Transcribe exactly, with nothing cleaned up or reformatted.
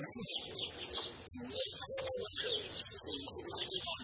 自己。嗯，最好的方法就是一起去对抗